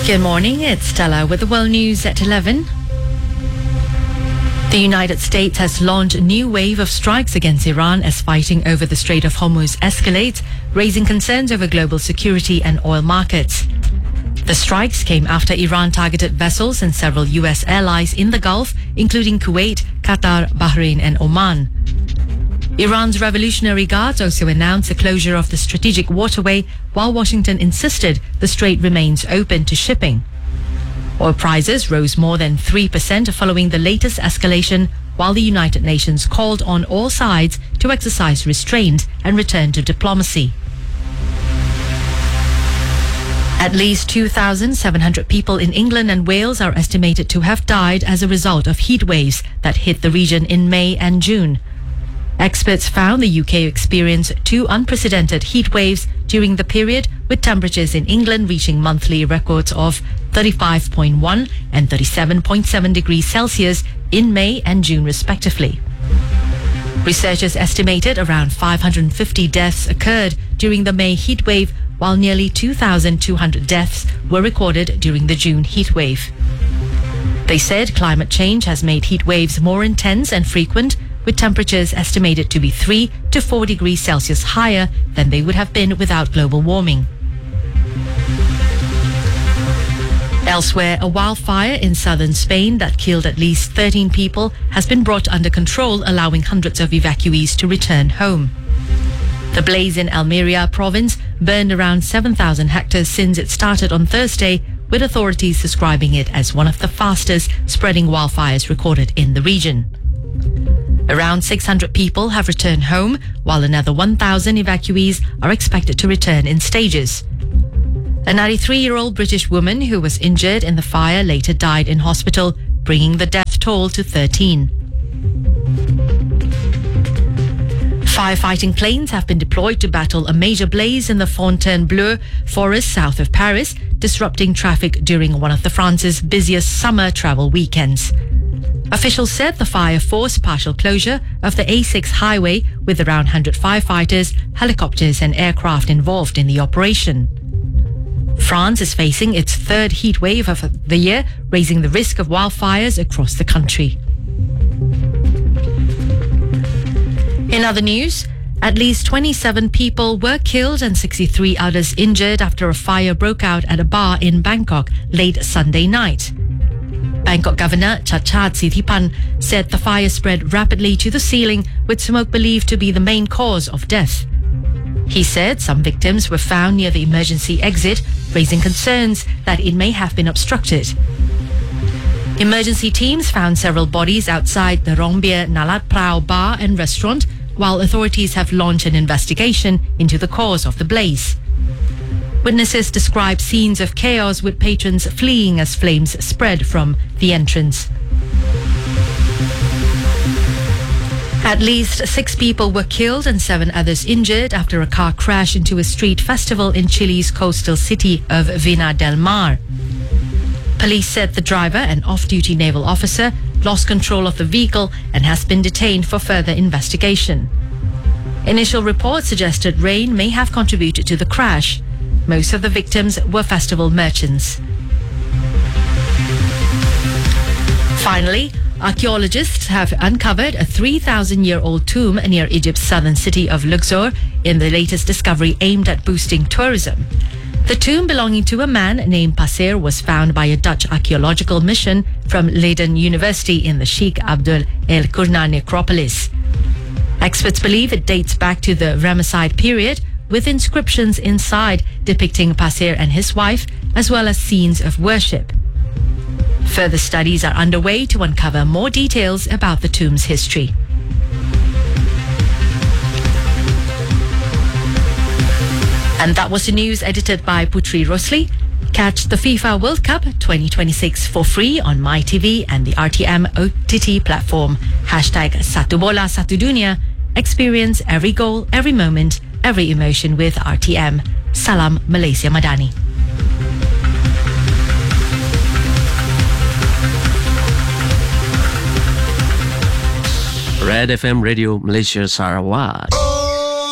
Good morning, it's Stella with the World News at 11. The United States has launched a new wave of strikes against Iran as fighting over the Strait of Hormuz escalates, raising concerns over global security and oil markets. The strikes came after Iran targeted vessels and several U.S. allies in the Gulf, including Kuwait, Qatar, Bahrain and Oman. Iran's Revolutionary Guards also announced the closure of the strategic waterway, while Washington insisted the strait remains open to shipping. Oil prices rose more than 3% following the latest escalation, while the United Nations called on all sides to exercise restraint and return to diplomacy. At least 2,700 people in England and Wales are estimated to have died as a result of heat waves that hit the region in May and June. Experts found the UK experienced two unprecedented heat waves during the period, with temperatures in England reaching monthly records of 35.1 and 37.7 degrees Celsius in May and June respectively. Researchers estimated around 550 deaths occurred during the May heat wave, while nearly 2,200 deaths were recorded during the June heat wave. They said climate change has made heat waves more intense and frequent, with temperatures estimated to be 3 to 4 degrees Celsius higher than they would have been without global warming. Elsewhere, a wildfire in southern Spain that killed at least 13 people has been brought under control, allowing hundreds of evacuees to return home. The blaze in Almeria province burned around 7,000 hectares since it started on Thursday, with authorities describing it as one of the fastest spreading wildfires recorded in the region. Around 600 people have returned home, while another 1,000 evacuees are expected to return in stages. A 93-year-old British woman who was injured in the fire later died in hospital, bringing the death toll to 13. Firefighting planes have been deployed to battle a major blaze in the Fontainebleau forest south of Paris, disrupting traffic during one of France's busiest summer travel weekends. Officials said the fire forced partial closure of the A6 highway, with around 100 firefighters, helicopters and aircraft involved in the operation. France is facing its third heat wave of the year, raising the risk of wildfires across the country. In other news, at least 27 people were killed and 63 others injured after a fire broke out at a bar in Bangkok late Sunday night. Bangkok Governor Chachad Sithipan said the fire spread rapidly to the ceiling, with smoke believed to be the main cause of death. He said some victims were found near the emergency exit, raising concerns that it may have been obstructed. Emergency teams found several bodies outside the Rongbia Nalat Prao bar and restaurant, while authorities have launched an investigation into the cause of the blaze. Witnesses described scenes of chaos, with patrons fleeing as flames spread from the entrance. At least 6 people were killed and 7 others injured after a car crashed into a street festival in Chile's coastal city of Vina del Mar. Police said the driver, an off-duty naval officer, lost control of the vehicle and has been detained for further investigation. Initial reports suggested rain may have contributed to the crash. Most of the victims were festival merchants. Finally, archaeologists have uncovered a 3,000-year-old tomb near Egypt's southern city of Luxor in the latest discovery aimed at boosting tourism. The tomb belonging to a man named Pasir was found by a Dutch archaeological mission from Leiden University in the Sheikh Abdul El Qurna necropolis. Experts believe it dates back to the Ramesside period, with inscriptions inside depicting Pasir and his wife, as well as scenes of worship. Further studies are underway to uncover more details about the tomb's history. And that was the news edited by Putri Rosli. Catch the FIFA World Cup 2026 for free on MyTV and the RTM OTT platform. #Satu Bola Satu Dunia. Experience every goal, every moment, every emotion with RTM. Salam Malaysia Madani. Red FM Radio Malaysia Sarawak.